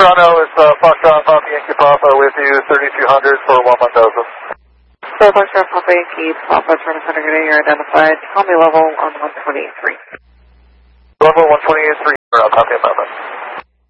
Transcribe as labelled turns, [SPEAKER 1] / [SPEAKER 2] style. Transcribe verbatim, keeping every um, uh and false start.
[SPEAKER 1] Toronto, it's uh, Foxtrot Papa Yankee Papa with you, thirty-two hundred for one one thousand.
[SPEAKER 2] So Foxtrot Papa Yankee Papa, twenty hundred, you're identified. Call me level on one twenty-three.
[SPEAKER 1] Level one twenty-three, uh, copy amendment.